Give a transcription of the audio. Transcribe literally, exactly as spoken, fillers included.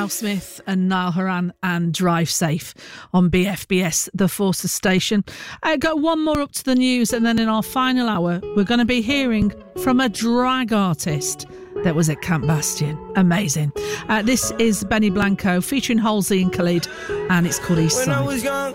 Al Smith and Niall Horan and Drive Safe on B F B S, the Forces station. I got one more up to the news, and then in our final hour, we're going to be hearing from a drag artist that was at Camp Bastion. Amazing. Uh, this is Benny Blanco featuring Halsey and Khalid, and it's called East Side.